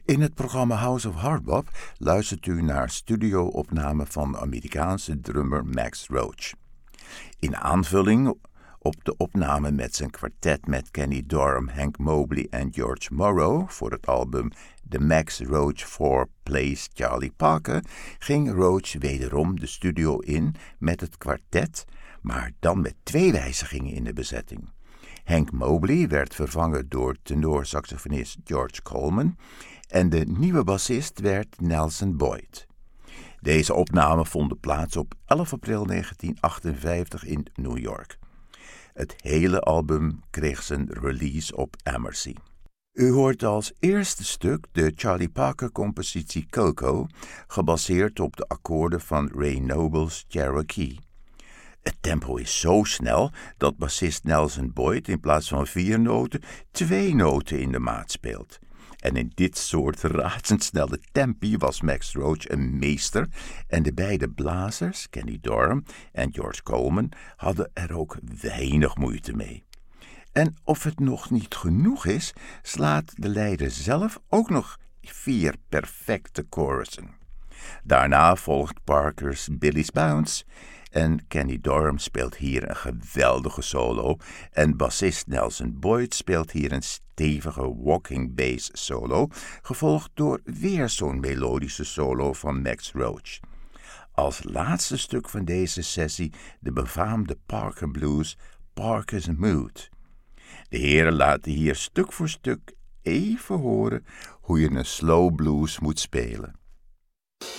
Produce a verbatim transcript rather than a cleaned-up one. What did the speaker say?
In het programma House of Hardbop luistert u naar studio-opname van Amerikaanse drummer Max Roach. In aanvulling op de opname met zijn kwartet met Kenny Dorham, Hank Mobley en George Morrow voor het album The Max Roach four Plays Charlie Parker ging Roach wederom de studio in met het kwartet, maar dan met twee wijzigingen in de bezetting. Hank Mobley werd vervangen door tenorsaxofonist George Coleman en de nieuwe bassist werd Nelson Boyd. Deze opnamen vonden plaats op elf april negentien achtenvijftig in New York. Het hele album kreeg zijn release op Amercy. U hoort als eerste stuk de Charlie Parker-compositie Coco, gebaseerd op de akkoorden van Ray Noble's Cherokee. Het tempo is zo snel dat bassist Nelson Boyd in plaats van vier noten twee noten in de maat speelt. En in dit soort razendsnelle tempi was Max Roach een meester en de beide blazers, Kenny Dorham en George Coleman, hadden er ook weinig moeite mee. En of het nog niet genoeg is, slaat de leider zelf ook nog vier perfecte chorussen. Daarna volgt Parker's Billy's Bounce en Kenny Dorham speelt hier een geweldige solo en bassist Nelson Boyd speelt hier een stevige walking bass solo, gevolgd door weer zo'n melodische solo van Max Roach. Als laatste stuk van deze sessie de befaamde Parker Blues, Parker's Mood. De heren laten hier stuk voor stuk even horen hoe je een slow blues moet spelen.